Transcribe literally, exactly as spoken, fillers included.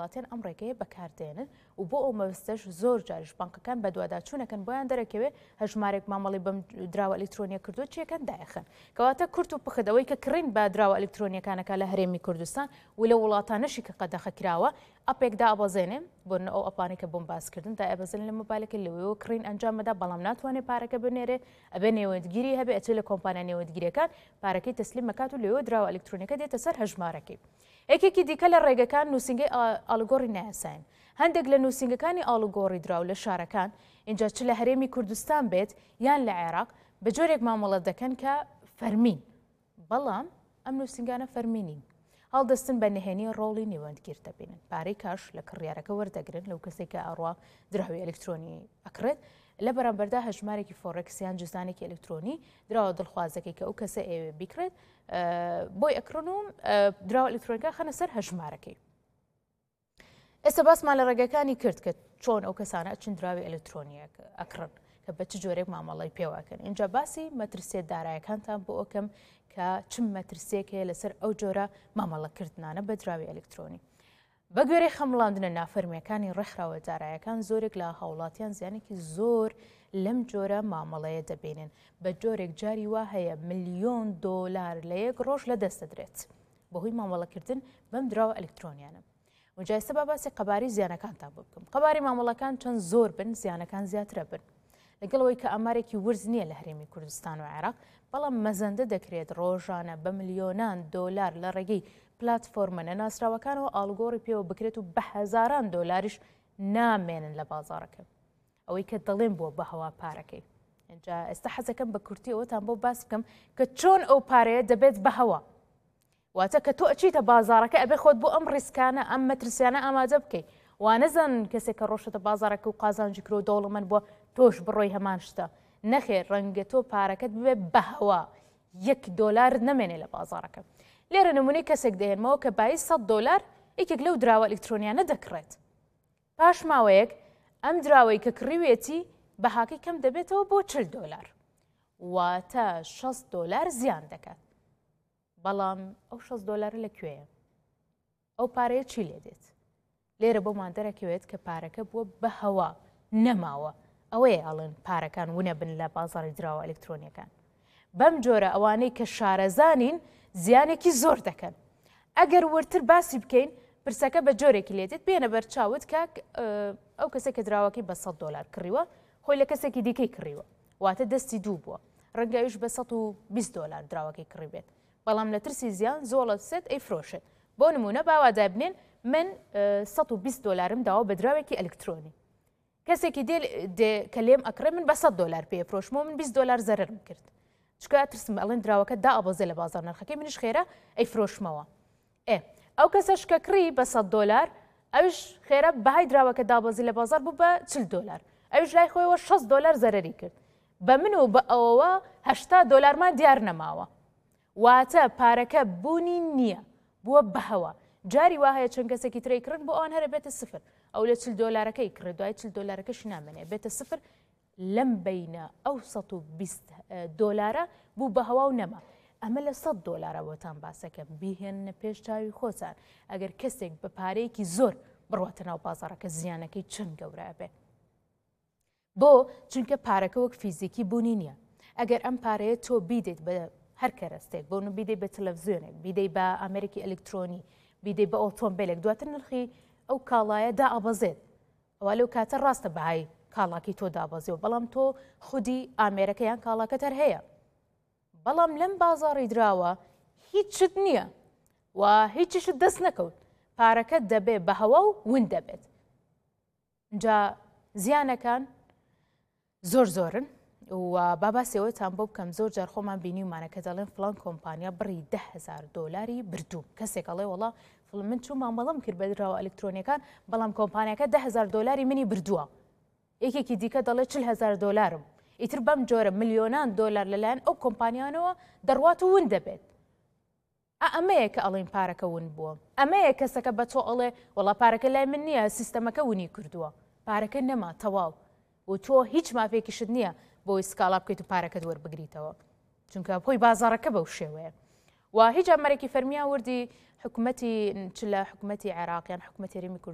وڵاتیان ئەم ڕێگەیە بەکاردێنن و بۆ ئەو مەبەستەش زۆر جاریش بانکەکان بە دوواداچوونەکەن بۆیان دەرەکەوێ هەژمارێک مامەڵی بەم دراوە ئەلکترۆنیە کردو چیەکەن دایەخن کەواتە کورت و پخدەوەی کە کڕین بە دراوە ئەلکترۆنیەکانەکە لە هەرێمی کوردستان و لە وڵاتانەشی کە قەدەخە کراوە ئەپێکدا ئەبەزێنێ بۆ ئەو ئەپانێک کە بۆم باسکردن دا ئەبەزێن لە مۆبایلەکە لەوەوە کڕین ئەنجام بەدا بەڵام ناتوانێت پارەکە بنێرێ ئەبێ نێوەندگیری هەبێ ئەچێت لە کۆمپانیا نێوەندگیریەکان پارەکەی تەسلیم مەکات و لەوێ دراوە ئەلکترۆنیەکە دێتە سەر هەژمارەکەی. یەکێکی دیکە لە ڕێگەکان نووسنگی ئاڵگۆڕی نایاساین. هەندێک لە نووسنگەکانی ئاڵگۆڕی دراو لە شارەکان اینجا چ لە هەرێمی کوردستان بێت یان لە عێراق بە جۆرێک مامەڵە دەکەن کە فەرمین بەڵام ئەم نووسنگانە فەرمینین هەڵدەستن بە نهێنی ڕۆڵی نێوەندگیر دەبینن پارەی کاش لە کڕیارەکە وەردەگرن لەو کەسێک کە ئاڕوا دراوی ئەلکترۆنی ئەکرێت لە بەرامبەردا هەژمارێکی فۆڕکسیان جزانێکی ئەلکترۆنی دراوە دڵخوازەکەی کە ئەو کەسە ئێوێ بیکرێت بۆی ئەکڕن و دراوە ئەلکترۆنیەکە خەنە سەر هەژمارەکەی. ئێستا باسمان لە ڕێگەکانی کرد کە چۆن ئەو کەسانە ئەچن دراوی ئەلکترۆنیە ئەکڕن کە بە چ جۆرێک مامەڵی پێواکەن. اینجا باسی مەترسیە دارایەکانتان بۆ ئەوکەم کە چم مەترسێک هەیە لەسەر ئەو جۆرە مامەڵەکردنانە بە دراوی ئەلکترۆنی. بە گوێرەی خەمڵاندنە نافەرمیەکانی ڕێکخراوە دارایەکان زۆرێک لە هاوڵاتیان زیانێکی زۆر لەم جۆرە مامەڵەیە دەبینن بە جۆرێک جاری وا هەیە ملیۆن دۆلار لە یەک ڕۆژ لە دەست دەدرێت بەهۆی مامەڵەکردن بەم دراوە ئەلکترۆنیانە. وجا ئێستا با باسی قەباری زیانەکانتان بۆ بکەم. قەباری مامەڵەکان چەند زۆر بن زیانەکان زیاترە بن لەگەڵەوەی کە ئەمارێکی ورز نییە لە هەرێمی کوردستان و عێراق بەڵام مەزەندە دەکرێت ڕۆژانە بە ملیۆنان دۆلار لە ڕێگەی پلاتفۆرمە نەناسراوەکانەوە ئاڵگۆڕی پێوە بکرێت و بە هەزاران دۆلاریش نامێنن لە بازاڕەکە ئەوەی کە دەڵێن بۆ بەهەوا پارەکەی. اینجا ئێستا حەزەکەم بە کورتی ئەوەتان بۆ باس بکەم کە چۆن ئەو پارەیە دەبێت بەهەوا واتە کە تۆ ئەچیتە بازاڕەکە ئەبێ خۆت بۆ ئەم ڕیسکانە ئەم مەترسیانە ئامادە بکەیت وانەزان کەسێک کە ڕۆشتە بازاڕەکە و قازانجی کرۆ دەوڵەمەند بۆ تۆش بڕۆی هەمان شتە نەخێر ڕەنگە تۆ پارەکەت ببێ بەهەوا یەک دۆلار نەمێنێ لە بازاڕەکە. لێرە نمونەی کەسێک دەهێنمەوە کە بای سەد دۆلار یەکێک لەو دراوە ئەلکترۆنیانە دەکڕێت پاش ماوەیەک ئەم دراوەی کە کڕیوێتی بەهاکەی کەم دەبێتەوە بۆ چل دۆلار واتە شەست دۆلار زیان دەکات. بەڵام ئەو شەست دۆلارە لەکوێیە؟ ئەو پارەیە چی لێ دێت؟ لێرە بۆمان دەرەکەوێت کە پارەکە بووە بەهەوا نەماوە ئەوەیە ئەڵێن پارەکان ونە بن لە بازاڕی دراوە ئەلکترۆنیەکان. بەم جۆرە ئەوانەی کە شارەزانین زیانێکی زۆر دەکەن. ئەگەر ورتر باسی بکەین پرسەکە بە جۆرێکی لێ دێت بێنە بەرچاوت کە ئەو کەسێک کە دراوەکەی بە سەد دۆلار کڕیوە خۆی لە کەسێکی دیکەی کڕیوە واتە دەستی دوو بووە ڕەنگەویش بە سەد و بیست دۆلار دراوەکەی کڕی بێت بەڵام لە ترسی زیان زۆڵە سێت ئەی فرۆشێت. بۆ نمونە باوادای بنێن من سەد و بیست دۆلارم داوە بە دراوێکی ئەلکترۆنی کەسێکی دێ کە لێم ئەکڕێ من بە سەد دۆلار پێ فرۆشمەوە من بیست دۆلار زەرم کرد چکە ترسم ئەڵێن دراوەکە دا ئەبەزێ لە بازار نرخەکەی منش خێرە ئەی فرۆشمەوە. ئێ ئەو کەسەش کە کڕی بە سەد دۆلار ئەوش خێرە بەهای دراوەکە دابەزی لە بازار بوو بە چل دۆلار ئەوش لای خۆیەوە شەست دۆلار زەرری کرد بە من و بە ئەوەوە هەشتا دۆلارمان دیار نەماوە واتە پارەکە بوونی نییە بووە بەهەوا. جاری وا هەیە چەند کەسێکی ترەی کڕن بۆ ئەوان هەرە بێتە سفر ئەو لە چل دۆلارەکەی کڕێت دوای چل دۆلارەکەشی نامێنێ بێتە سفر لەم بینە ئەو سەد و بیست دۆلارە بوو بەهەوا و نەما. ئەمە لە سەد دۆلارە بۆتان باسەکەم بیهێنە پێش چاوی خۆتان ئەگەر کەسێک بە پارەیەکی زۆر بڕواتە ناو بازاڕەکە زیانەکەی چەند گەورە بێت. بۆ چونکە پارەکە وەک فیزیکی بوونی نییە. ئەگەر ئەم پارەیە تۆ بیدەیت بە هەر کەرەستێک بۆ بیدەی بە تەلەڤیزیۆنێک بیدەی بە ئامێرێکی ئەلکترۆنی بیدەی بە ئۆتۆمبیلێک دواتر نرخی ئەو کاڵایە دا ئەبەزێت ئەوە لەو کاتە ڕاستە بەهای کاڵاکی تۆ دابەزیەوە بەڵام تۆ خودی ئامێرەکەیان کاڵاکە تەر هەیە بەڵام لەم بازاڕی دراوە هیچت نییە و هیچیشت دەست نەکەوت پارەکە دەبێ بەهەوا و ون دەبێت. جا زیانەکان زۆر زۆرن و باباسیەوەتان بۆ بکەم زۆر جار خۆمان بینی ومانە کە دەڵێن فڵان کۆمپانیا بڕی ده هەزار دۆلاری بردووم کەسێک ئەڵێ وەڵا من چوو مامەڵەم کرد بە دراوە ئەلکترۆنیەکان بەڵام کۆمپانیاکە ده هەزار دۆلاری منی بردووە یەکێکی دیکە دەڵێ چل هەزار دۆلارم ئیتر بەم جۆرە ملیۆنان دۆلار لەلایەن ئەو کۆمپانیانەوە دەڕوات و ون دەبێت. ئەمەیە کە ئەڵین پارەکە ون بووە ئەمەیە کەسەکە بە تۆ ئەڵێ وەڵا پارەکە لای من نییە سیستەمەکە ونی کردووە پارەکە نەما تەواو و تۆ هیچ مافێکیشت نییە بۆی سکاڵا بکەیت و پارەکەت وەربگریتەوە چونکە بۆی بازاڕەکە بەو شێوەیە و هیچ ئەمەرێکی فەرمیان وردی حکوومەتی چ لە حکوومەتی عێراقیان حکوومەتی هەرێمی